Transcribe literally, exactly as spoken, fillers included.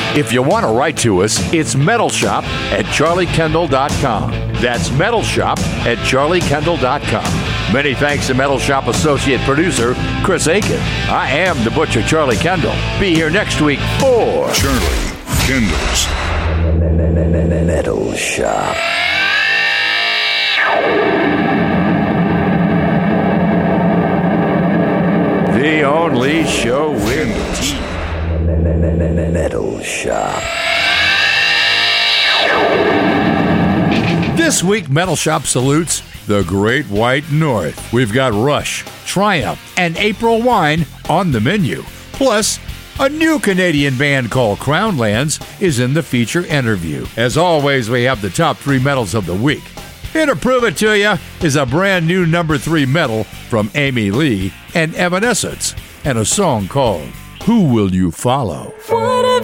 If you want to write to us, it's metalshop at charlie kendall dot com. That's metalshop at charlie kendall dot com. Many thanks to Metal Shop associate producer Chris Aiken. I am the Butcher Charlie Kendall. Be here next week for Charlie Kendall's Metal Shop. The only show with teeth. Metal Shop. This week, Metal Shop salutes the Great White North. We've got Rush, Triumph, and April Wine on the menu. Plus, a new Canadian band called Crownlands is in the feature interview. As always, we have the top three metals of the week. Here to prove it to you is a brand new number three metal from Amy Lee and Evanescence, and a song called Who Will You Follow? One